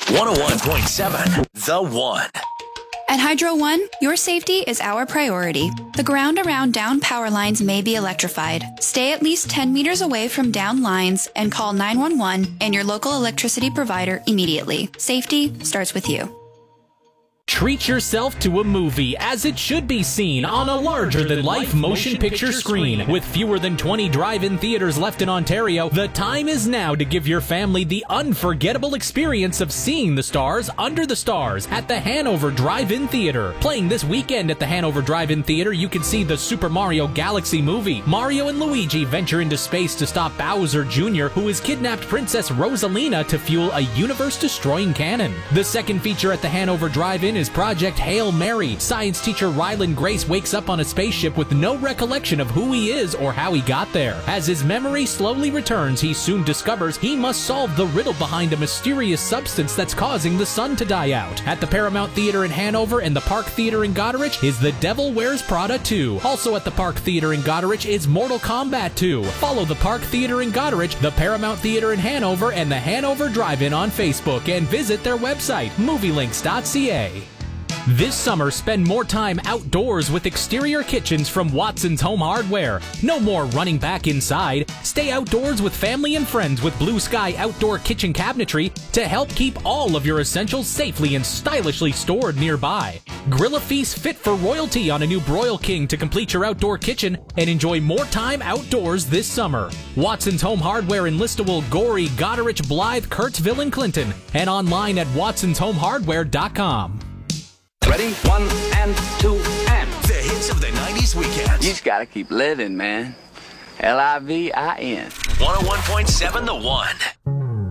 101.7 The One. At Hydro One, your safety is our priority. The ground around down power lines may be electrified. Stay at least 10 meters away from down lines and call 911 and your local electricity provider immediately. Safety starts with you. Treat yourself to a movie as it should be seen on a larger-than-life motion picture screen. With fewer than 20 drive-in theaters left in Ontario, the time is now to give your family the unforgettable experience of seeing the stars under the stars at the Hanover Drive-In Theater. Playing this weekend at the Hanover Drive-In Theater, you can see the Super Mario Galaxy movie. Mario and Luigi venture into space to stop Bowser Jr., who has kidnapped Princess Rosalina to fuel a universe-destroying cannon. The second feature at the Hanover Drive-In is Project Hail Mary. Science teacher Ryland Grace wakes up on a spaceship with no recollection of who he is or how he got there. As his memory slowly returns, he soon discovers he must solve the riddle behind a mysterious substance that's causing the sun to die out. At the Paramount Theater in Hanover and the Park Theater in Goderich is The Devil Wears Prada 2. Also at the Park Theater in Goderich is Mortal Kombat 2. Follow the Park Theater in Goderich, the Paramount Theater in Hanover, and the Hanover Drive-In on Facebook, and visit their website, movielinks.ca. This summer, spend more time outdoors with exterior kitchens from Watson's Home Hardware. No more running back inside. Stay outdoors with family and friends with Blue Sky Outdoor Kitchen Cabinetry to help keep all of your essentials safely and stylishly stored nearby. Grill a feast fit for royalty on a new Broil King to complete your outdoor kitchen and enjoy more time outdoors this summer. Watson's Home Hardware in Listowel, Gorey, Goderich, Blythe, Kurtzville, and Clinton, and online at watsonshomehardware.com. Ready? 1 and 2 and. The hits of the 90s weekend. You just gotta keep living, man. Livin. 101.7 The One.